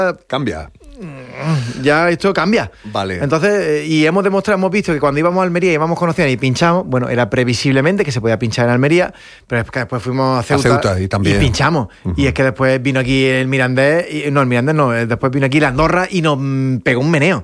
Cambia. Ya esto cambia. Vale. Entonces, y hemos visto que cuando íbamos a Almería y íbamos conociendo y pinchamos, bueno, era previsiblemente que se podía pinchar en Almería, pero es que después fuimos a Ceuta y también pinchamos. Y es que después vino aquí el Mirandés, después vino aquí el Andorra y nos pegó un meneo.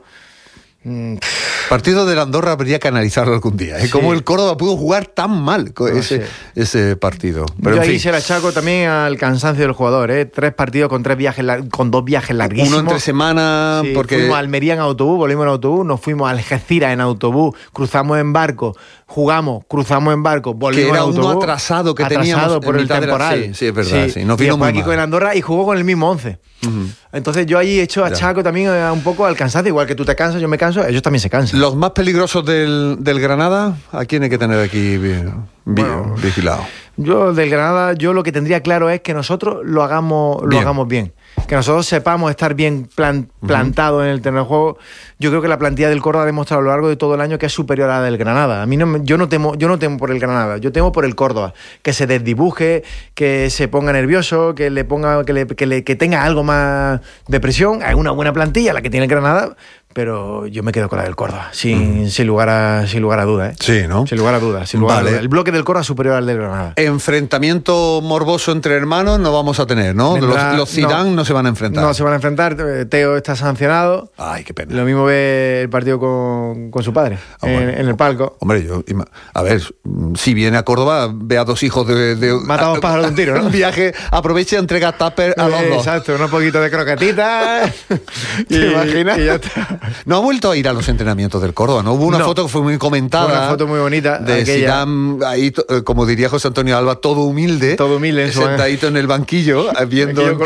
Partido de la Andorra habría que analizarlo algún día. Sí. Cómo el Córdoba pudo jugar tan mal ese partido. Pero yo en ahí fin. se la achaco también al cansancio del jugador, 3 partidos con 2 viajes larguísimos. Uno entre semana, Sí, porque fuimos a Almería en autobús, volvimos en autobús, nos fuimos a Algeciras en autobús, cruzamos en barco, jugamos, cruzamos en barco, volvimos en autobús. Que era uno atrasado que teníamos por el temporal. Sí, es verdad. Sí. Nos y vino después muy aquí mal. con Andorra y jugó con el mismo 11. Entonces yo ahí he hecho achaco también un poco al cansancio, igual que tú te cansas, yo me canso, ellos también se cansan. Los más peligrosos del Granada, ¿a quién hay que tener aquí vigilado? Yo del Granada, yo lo que tendría claro es que nosotros lo hagamos bien. Que nosotros sepamos estar bien plantados en el terreno de juego. Yo creo que la plantilla del Córdoba ha demostrado a lo largo de todo el año que es superior a la del Granada. A mí yo no temo por el Granada, yo temo por el Córdoba, que se desdibuje, que se ponga nervioso, que tenga algo más de presión. Es una buena plantilla la que tiene el Granada, pero yo me quedo con la del Córdoba, sin lugar a dudas. Sí, ¿no? Sin lugar a dudas. El bloque del Córdoba es superior al del Granada. Enfrentamiento morboso entre hermanos no vamos a tener, ¿no? Los Zidane no se van a enfrentar. No se van a enfrentar. Teo está sancionado. Ay, qué pena. Lo mismo ve el partido con su padre en el palco. Hombre, a ver, si viene a Córdoba, ve a 2 hijos de mata 2 pájaros de un tiro, ¿no? Un viaje, aprovecha y entrega tupper a los 2. Exacto, un poquito de croquetitas. ¿Te imaginas? Y ya está. No ha vuelto a ir a los entrenamientos del Córdoba, ¿no? Hubo una foto que fue muy comentada. Fue una foto muy bonita. De Zidane, ahí, como diría José Antonio Alba, todo humilde. Sentadito en el banquillo, viendo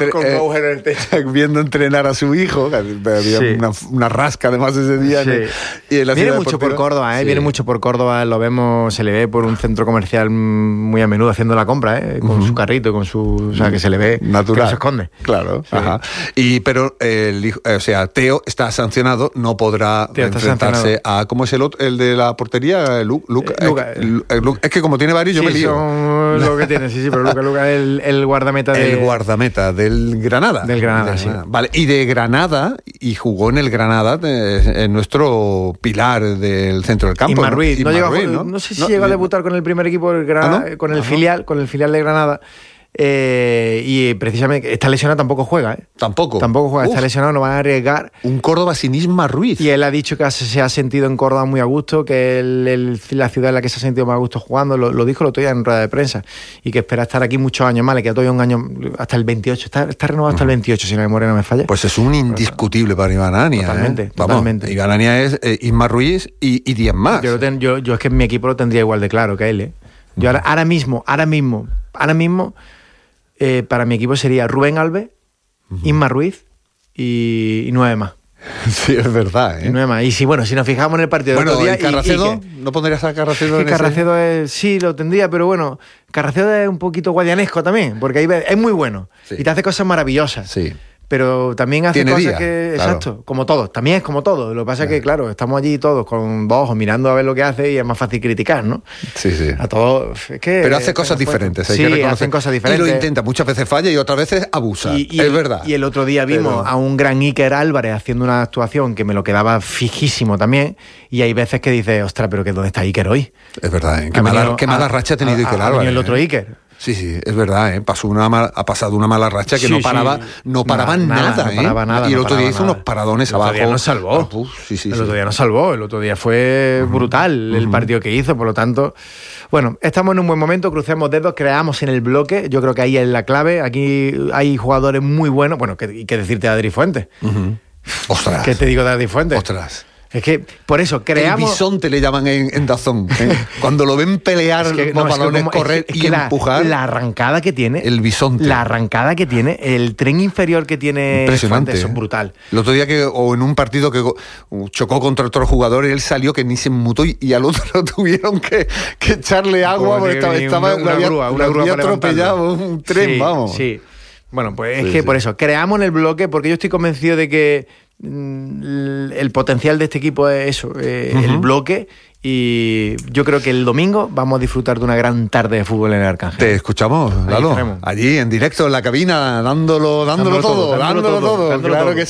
entrenar a su hijo. Había una rasca además ese día. Sí. Viene mucho por Córdoba, Sí. Viene mucho por Córdoba, lo vemos, se le ve por un centro comercial muy a menudo haciendo la compra, con su carrito, o sea, que se le ve natural. Que no se esconde. Claro. Sí. Ajá. Pero Teo está sancionado, no podrá enfrentarse a ¿cómo es el de la portería? Luca. Es que como tiene varios yo me lío. Son lo que tiene, pero Luca es el guardameta el guardameta del Granada. Del Granada, sí. Vale, y de Granada, y jugó en el Granada, en nuestro pilar del centro del campo. Imar Ruiz. No sé si llegó a debutar con el primer equipo del Granada, con el filial de Granada. Y precisamente está lesionado, tampoco juega. Tampoco juega, está lesionado, no van a arriesgar. Un Córdoba sin Ismar Ruiz. Y él ha dicho que se ha sentido en Córdoba muy a gusto, que la ciudad en la que se ha sentido más a gusto jugando, lo dijo el otro día en rueda de prensa, y que espera estar aquí muchos años más, le queda todavía un año hasta el 28, está renovado hasta el 28, si la memoria no me falla. Pues es un indiscutible para Iván Ania. Totalmente. Iván Ania es Ismar Ruiz y 10 más. Yo es que en mi equipo lo tendría igual de claro que él. Yo ahora mismo para mi equipo sería Rubén Alves, Ismar Ruiz y 9 más. Sí, es verdad, Y 9 más. Y si nos fijamos en el partido del otro día... Carracedo, ¿no pondrías a Carracedo en Carracedo sí, lo tendría, pero bueno, Carracedo es un poquito guadianesco también, porque ahí es muy bueno y te hace cosas maravillosas. Sí. Pero también hace Tiene cosas días, que... claro. Exacto, como todos. También es como todo. Lo que pasa es que, claro, estamos allí todos con 2 ojos mirando a ver lo que hace y es más fácil criticar, ¿no? Sí. A todos... Pero hace cosas diferentes. Sí, hacen cosas diferentes. Y lo intenta. Muchas veces falla y otras veces abusa. Es verdad. Y el otro día vimos a un gran Iker Álvarez haciendo una actuación que me lo quedaba fijísimo también. Y hay veces que dices, ostras, pero ¿dónde está Iker hoy? Es verdad, ¿eh? Qué mala racha ha tenido Iker Álvarez. El otro Iker. Sí, es verdad, ¿eh? Ha pasado una mala racha que no paraba nada. Y el otro día hizo unos paradones abajo. El otro día nos salvó. El otro día nos salvó. El otro día fue brutal el partido que hizo, por lo tanto... Bueno, estamos en un buen momento, crucemos dedos, creamos en el bloque. Yo creo que ahí es la clave. Aquí hay jugadores muy buenos. Bueno, ¿qué decirte de Adri Fuentes? Ostras. ¿Qué te digo de Adri Fuentes? Ostras. Es que, por eso, creamos... El bisonte le llaman en Dazón. Cuando lo ven pelear los balones, correr y empujar... La arrancada que tiene... El bisonte. La arrancada que tiene, el tren inferior que tiene... Impresionante. Eso es brutal. El otro día o en un partido que chocó contra otro jugador, él salió que ni se inmutó y al otro tuvieron que echarle agua porque lo había atropellado un tren, vamos. Sí. Bueno, pues es que por eso, creamos en el bloque, porque yo estoy convencido de que el potencial de este equipo es eso, el bloque Y yo creo que el domingo vamos a disfrutar de una gran tarde de fútbol en el Arcángel. Te escuchamos, Lalo, allí en directo en la cabina, dándolo todo. Claro que